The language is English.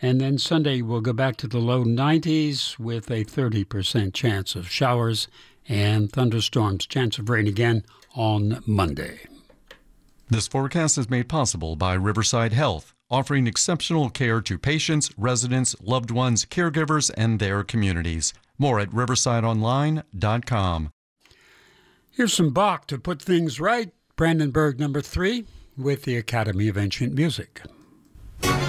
And then Sunday we'll go back to the low 90s with a 30% chance of showers and thunderstorms. Chance of rain again on Monday. This forecast is made possible by Riverside Health, offering exceptional care to patients, residents, loved ones, caregivers, and their communities. More at riversideonline.com. Here's some Bach to put things right. Brandenburg number 3 with the Academy of Ancient Music.